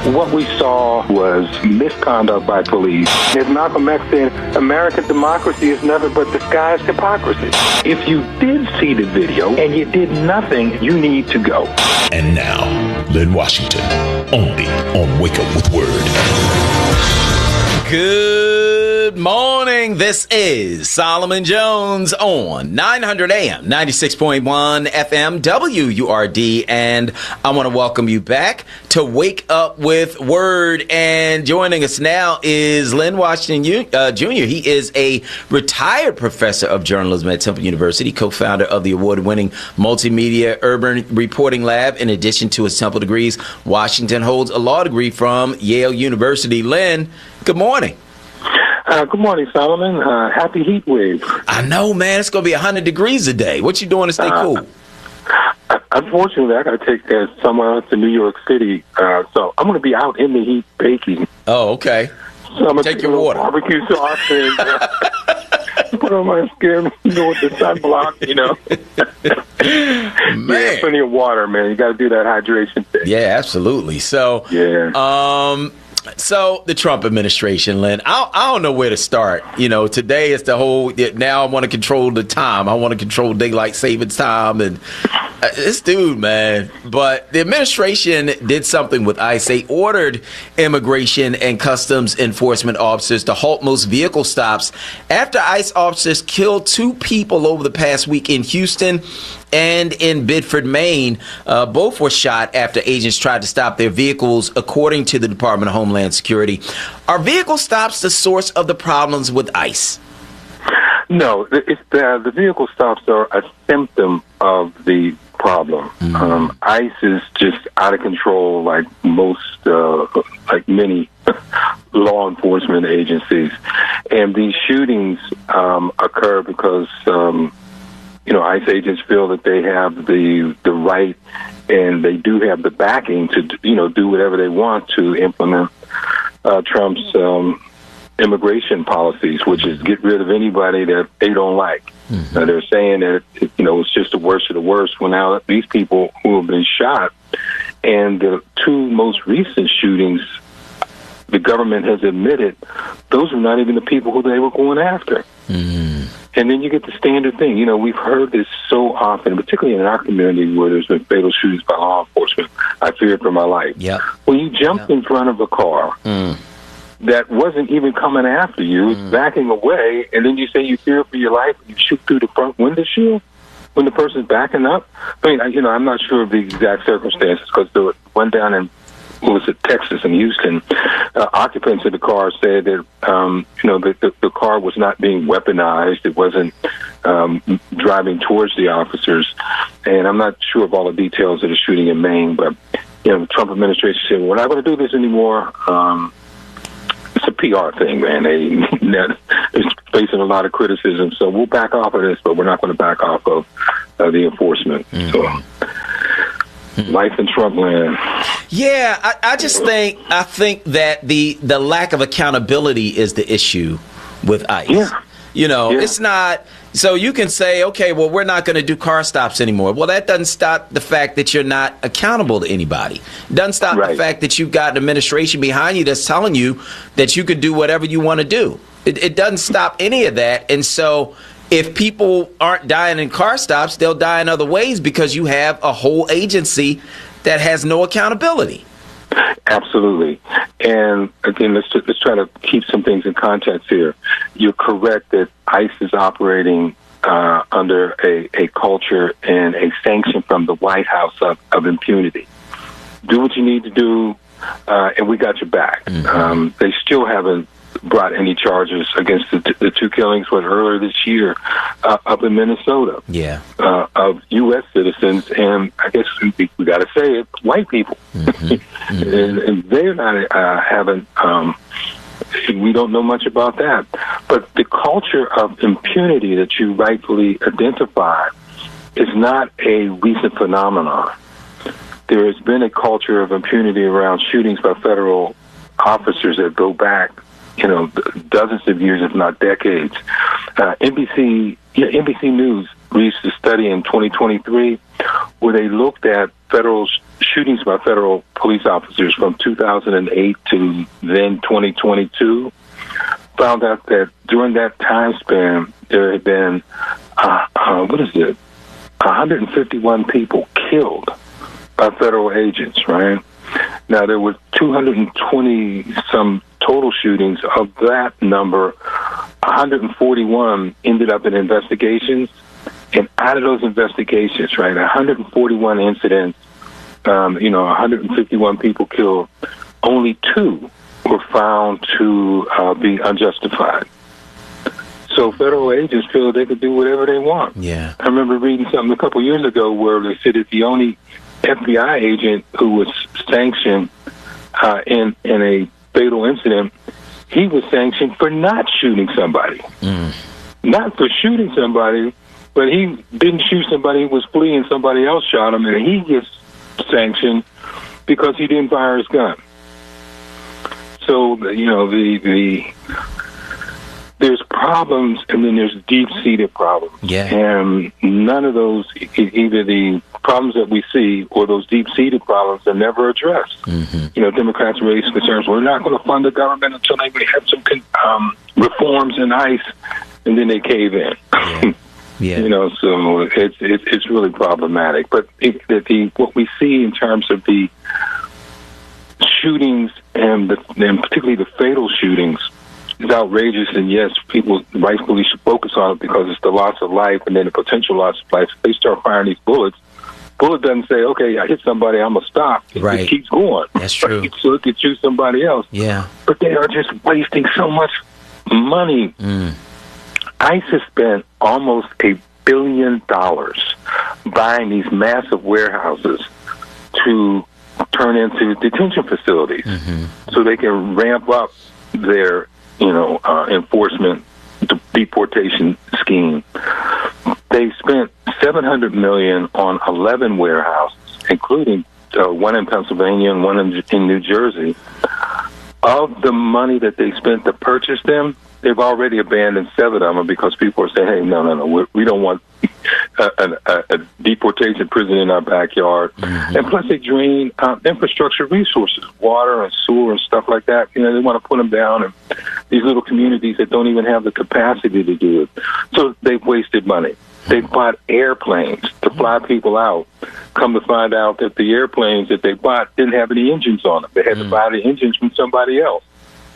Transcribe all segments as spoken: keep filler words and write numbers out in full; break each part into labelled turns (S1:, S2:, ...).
S1: what we saw was misconduct by police. As Malcolm X said, American democracy is nothing but disguised hypocrisy. If you did see the video and you did nothing, you need to go.
S2: And now, Lynn Washington, only on Wake Up with Word.
S3: Good morning. This is Solomon Jones on nine hundred A M, ninety-six point one F M, W U R D. And I want to welcome you back to Wake Up with Word. And joining us now is Lynn Washington uh, Junior He is a retired professor of journalism at Temple University, co-founder of the award-winning Multimedia Urban Reporting Lab. In addition to his Temple degrees, Washington holds a law degree from Yale University. Lynn, good morning.
S1: Uh, good morning, Solomon. Uh, happy heat wave.
S3: I know, man. It's going to be one hundred degrees a day. What you doing to stay
S1: uh,
S3: cool?
S1: Unfortunately, I got to take that somewhere else to New York City. Uh, so I'm going to be out in the heat baking.
S3: Oh, okay.
S1: So I'm going to
S3: take, take your water.
S1: Barbecue sauce and uh, put on my skin, you know, with the sunblock, you know.
S3: Man.
S1: Yeah, plenty of water, man. You got to do that hydration thing.
S3: Yeah, absolutely. So,
S1: yeah.
S3: Um, So the Trump administration, Lynn, I, I don't know where to start. You know, today is the whole, now I want to control the time. I want to control daylight savings time. And uh, this dude, man. But the administration did something with ICE. They ordered immigration and customs enforcement officers to halt most vehicle stops after ICE officers killed two people over the past week in Houston and in Bedford, Maine. Uh, both were shot after agents tried to stop their vehicles, according to the Department of Homeland Security. Are vehicle stops the source of the problems with ICE?
S1: No, it's the, the vehicle stops are a symptom of the problem. Mm-hmm. Um, ICE is just out of control, like most, uh, like many law enforcement agencies. And these shootings um, occur because um, you know, ICE agents feel that they have the the right and they do have the backing to, you know, do whatever they want to implement uh, Trump's um, immigration policies, which is get rid of anybody that they don't like. Mm-hmm. Uh, they're saying that, you know, it's just the worst of the worst. Well, now these people who have been shot and the two most recent shootings, the government has admitted those were not even the people who they were going after. Mm-hmm. And then you get the standard thing. You know, we've heard this so often, particularly in our community where there's been fatal shootings by law enforcement. I feared for my life.
S3: Yeah.
S1: When you jumped yeah. in front of a car mm. that wasn't even coming after you, mm. backing away, and then you say you fear for your life and you shoot through the front window shield when the person's backing up. I mean, you know, I'm not sure of the exact circumstances because the one down in what was it, Texas and Houston, uh, occupants of the car said that, um, you know, the, the, the car was not being weaponized. It wasn't um, driving towards the officers. And I'm not sure of all the details of the shooting in Maine, but, you know, the Trump administration said, we're not going to do this anymore. Um, it's a P R thing, man. They, it's facing a lot of criticism. So we'll back off of this, but we're not going to back off of uh, the enforcement. Mm-hmm. So. Life in Trump land.
S3: Yeah, I, I just think I think that the the lack of accountability is the issue with ICE.
S1: Yeah.
S3: You know,
S1: yeah.
S3: it's not. So you can say, okay, well, we're not going to do car stops anymore. Well, that doesn't stop the fact that you're not accountable to anybody. It doesn't stop
S1: right.
S3: the fact that you've got an administration behind you that's telling you that you could do whatever you want to do. It, it doesn't stop any of that. And so if people aren't dying in car stops, they'll die in other ways because you have a whole agency that has no accountability.
S1: Absolutely. And again, let's let's try to keep some things in context here. You're correct that ICE is operating uh, under a, a culture and a sanction from the White House of, of impunity. Do what you need to do, uh, and we got your back. Mm-hmm. Um, they still haven't brought any charges against the, the two killings what earlier this year uh, up in Minnesota.
S3: Yeah,
S1: uh, of U S citizens, and I guess we, we got to say it, white people, mm-hmm. Mm-hmm. and, and they're not uh, having. Um, we don't know much about that, but the culture of impunity that you rightfully identify is not a recent phenomenon. There has been a culture of impunity around shootings by federal officers that go back, you know, dozens of years, if not decades. Uh, N B C, yeah, N B C News released a study in twenty twenty-three where they looked at federal sh- shootings by federal police officers from two thousand eight to then twenty twenty-two, found out that during that time span, there had been, uh, uh, what is it, one hundred fifty-one people killed by federal agents, right? Now, there were two hundred twenty some total shootings. Of that number, one hundred forty-one ended up in investigations. And out of those investigations, right, one hundred forty-one incidents, um, you know, one hundred fifty-one people killed, only two were found to uh, be unjustified. So federal agents feel they could do whatever they want.
S3: Yeah.
S1: I remember reading something a couple years ago where they said that the only F B I agent who was sanctioned uh, in in a fatal incident, he was sanctioned for not shooting somebody. Mm. Not for shooting somebody, but he didn't shoot somebody who was fleeing, somebody else shot him, and he gets sanctioned because he didn't fire his gun. So, you know, the the there's problems, and then there's deep-seated problems.
S3: Yeah.
S1: And none of those, either the problems that we see or those deep-seated problems, are never addressed. Mm-hmm. You know, Democrats raise concerns, we're not going to fund the government until they have some um, reforms in ICE, and then they cave in.
S3: Yeah. Yeah.
S1: You know, so it's it's, it's really problematic. But it, the, the what we see in terms of the shootings and, the, and particularly the fatal shootings is outrageous. And yes, people rightfully should focus on it because it's the loss of life and then the potential loss of life. If they start firing these bullets, bullet doesn't say, "Okay, I hit somebody, I'm gonna stop." It,
S3: right.
S1: it keeps going.
S3: That's true.
S1: Right? So it could shoot somebody else.
S3: Yeah.
S1: But they are just wasting so much money. Mm. ICE has spent almost a billion dollars buying these massive warehouses to turn into detention facilities, mm-hmm. so they can ramp up their, you know, uh, enforcement deportation scheme. They spent seven hundred million dollars on eleven warehouses, including uh, one in Pennsylvania and one in, in New Jersey. Of the money that they spent to purchase them, they've already abandoned seven of them because people are saying, "Hey, no, no, no, we, we don't want a, a, a deportation prison in our backyard." Mm-hmm. And plus, they drain uh, infrastructure resources, water and sewer and stuff like that. You know, they want to put them down in these little communities that don't even have the capacity to do it. So they've wasted money. They bought airplanes to fly people out. Come to find out that the airplanes that they bought didn't have any engines on them. They had mm. to buy the engines from somebody else.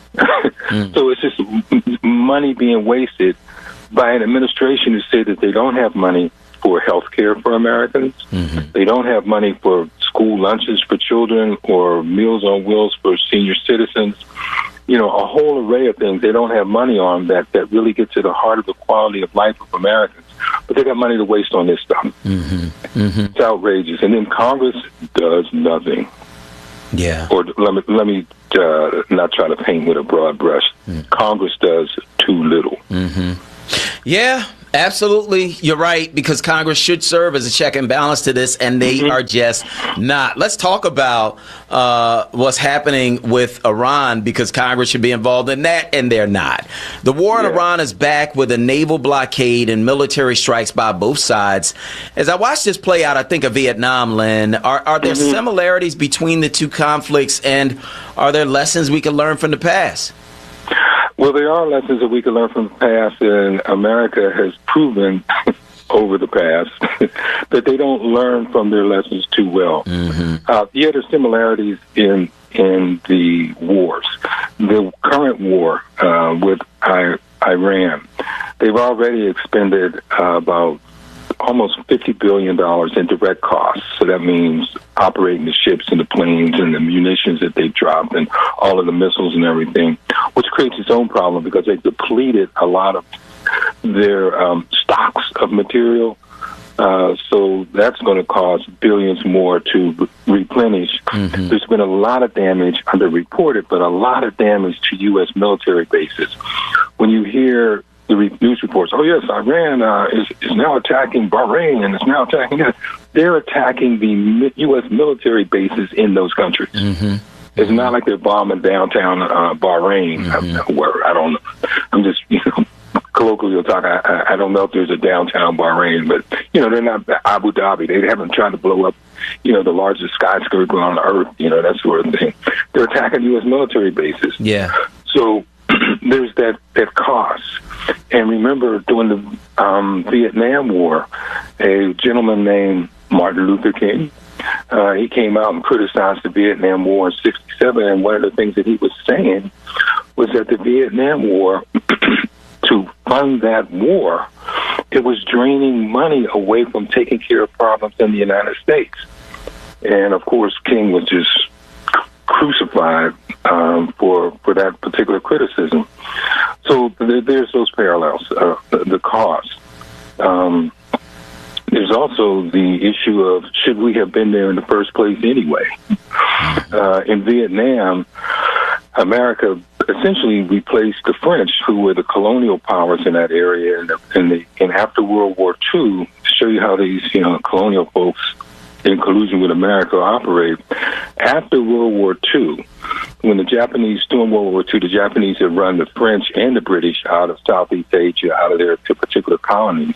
S1: mm. So it's just money being wasted by an administration who say that they don't have money for health care for Americans. Mm-hmm. They don't have money for school lunches for children or Meals on Wheels for senior citizens. You know, a whole array of things they don't have money on that, that really get to the heart of the quality of life of Americans. But they got money to waste on this stuff. Mm-hmm. Mm-hmm. It's outrageous. And then Congress does nothing.
S3: Yeah.
S1: Or let me let me uh, not try to paint with a broad brush. Mm. Congress does too little.
S3: Mm-hmm. Yeah. Absolutely, you're right, because Congress should serve as a check and balance to this, and they mm-hmm. are just not. Let's talk about uh, what's happening with Iran, because Congress should be involved in that, and they're not. The war in yeah. Iran is back with a naval blockade and military strikes by both sides. As I watch this play out, I think of Vietnam, Lynn. Are, are there mm-hmm. similarities between the two conflicts, and are there lessons we can learn from the past?
S1: Well, there are lessons that we can learn from the past, and America has proven over the past that they don't learn from their lessons too well. Mm-hmm. Uh, yet there are similarities in in the wars. The current war uh, with I- Iran, they've already expended uh, about almost fifty billion dollars in direct costs. So that means operating the ships and the planes and the munitions that they've dropped and all of the missiles and everything, which creates its own problem because they've depleted a lot of their um, stocks of material. Uh, so that's going to cost billions more to re- replenish. Mm-hmm. There's been a lot of damage, underreported, but a lot of damage to U S military bases. When you hear the re- news reports, oh, yes, Iran uh, is, is now attacking Bahrain and is now attacking it. They're attacking the U S military bases in those countries. Mm-hmm. It's not like they're bombing downtown uh, Bahrain, mm-hmm. where I don't know. I'm just, you know, colloquially talk. I, I don't know if there's a downtown Bahrain, but, you know, they're not Abu Dhabi. They haven't tried to blow up you know, the largest skyscraper on earth, you know, that sort of thing. They're attacking U S military bases.
S3: Yeah.
S1: So there's that, that cost. And remember, during the um, Vietnam War, a gentleman named Martin Luther King, uh, he came out and criticized the Vietnam War in sixty-seven, and one of the things that he was saying was that the Vietnam War, to fund that war, it was draining money away from taking care of problems in the United States. And, of course, King was just crucified um, for for that particular criticism. So there, there's those parallels, uh, the, the cost. Um, there's also the issue of should we have been there in the first place anyway? Uh, in Vietnam, America essentially replaced the French, who were the colonial powers in that area, and, and, the, and after World War Two, to show you how these you know colonial folks, in collusion with America, operate. After World War Two, when the Japanese, during World War Two, the Japanese had run the French and the British out of Southeast Asia, out of their particular colonies.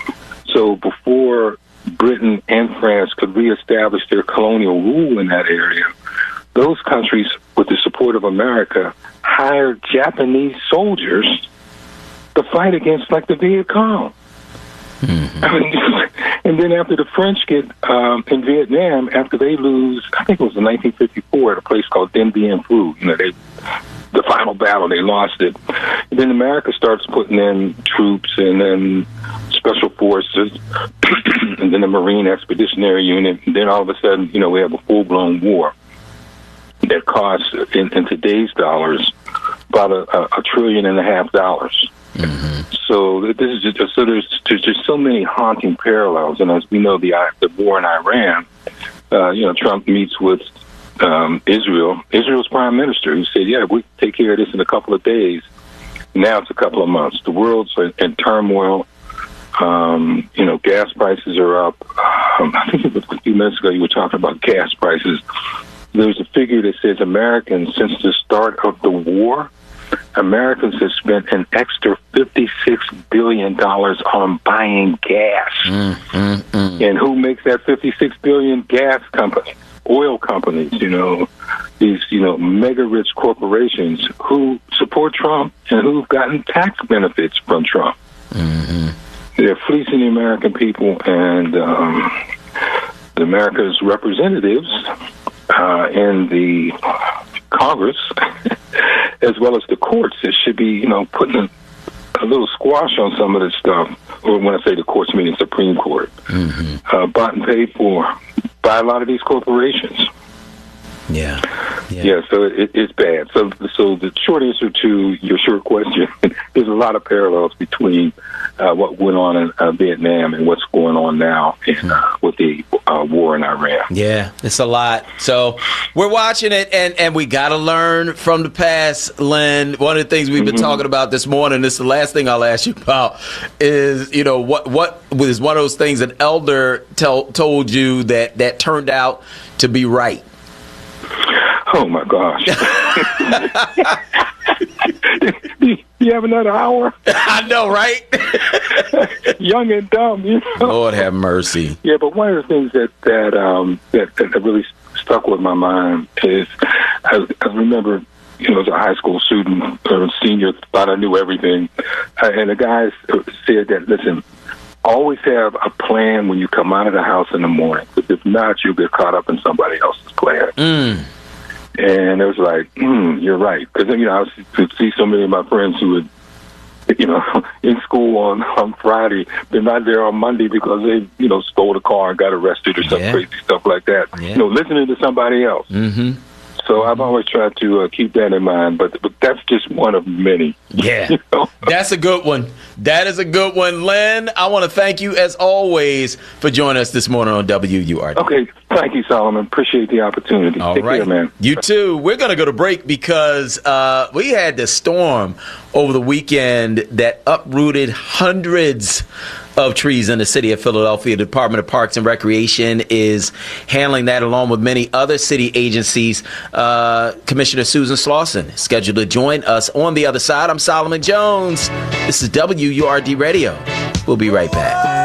S1: So before Britain and France could reestablish their colonial rule in that area, those countries, with the support of America, hired Japanese soldiers to fight against, like, the Viet Cong. Mm-hmm. I mean, and then after the French get um, in Vietnam, after they lose, I think it was in nineteen fifty-four at a place called Dien Bien Phu, you know, they, the final battle, they lost it. And then America starts putting in troops and then special forces and then the Marine Expeditionary Unit. And then all of a sudden, you know, we have a full-blown war that costs, in, in today's dollars, about a, a, a trillion and a half dollars. Mm-hmm. So this is just so there's, there's just so many haunting parallels, and as we know, the the war in Iran, uh, you know, Trump meets with um, Israel, Israel's prime minister, who said, "Yeah, we take care of this in a couple of days." Now it's a couple of months. The world's in, in turmoil. Um, you know, gas prices are up. Um, I think it was a few minutes ago you were talking about gas prices. There's a figure that says Americans, since the start of the war, Americans have spent an extra fifty-six billion dollars on buying gas. Mm, mm, mm. And who makes that fifty-six billion dollars? Gas companies, oil companies, you know, these, you know, mega rich corporations who support Trump and who've gotten tax benefits from Trump. Mm-hmm. They're fleecing the American people, and um, the America's representatives uh, in the Congress, as well as the courts, that should be, you know, putting a, a little squash on some of this stuff. Or when I say the courts, meaning Supreme Court, mm-hmm. uh, bought and paid for by a lot of these corporations.
S3: Yeah, yeah.
S1: Yeah, so it, it's bad. So, so the short answer to your short question, there's a lot of parallels between uh, what went on in uh, Vietnam and what's going on now in, uh, with the uh, war in Iran.
S3: Yeah, it's a lot. So we're watching it, and, and we got to learn from the past, Len. One of the things we've been mm-hmm. talking about this morning, this is the last thing I'll ask you about, is, you know, what what was one of those things an elder tell, told you that, that turned out to be right?
S1: Oh, my gosh. You have another hour?
S3: I know, right?
S1: Young and dumb, you know?
S3: Lord have mercy.
S1: Yeah, but one of the things that that um, that, that really stuck with my mind is I, I remember, you know, as a high school student or senior, thought I knew everything. Uh, and the guys said that, listen, always have a plan when you come out of the house in the morning. Because if not, you'll get caught up in somebody else's plan. Mm. And it was like, mm, you're right. Because, you know, I would see so many of my friends who would, you know, in school on, on Friday, they're not there on Monday because they, you know, stole a car and got arrested or some yeah. crazy stuff like that. Yeah. You know, listening to somebody else. Mm-hmm. So I've always tried to uh, keep that in mind, but but that's just one of many.
S3: Yeah,
S1: you know?
S3: That's a good one. That is a good one. Len, I want to thank you, as always, for joining us this morning on W U R D.
S1: Okay, thank you, Solomon. Appreciate the opportunity.
S3: All
S1: Take
S3: right,
S1: care, man.
S3: You too. We're going to go to break because uh, we had this storm over the weekend that uprooted hundreds of trees in the city of Philadelphia. The Department of Parks and Recreation is handling that along with many other city agencies. Uh, Commissioner Susan Slauson is scheduled to join us on the other side. I'm Solomon Jones. This is W U R D Radio. We'll be right back.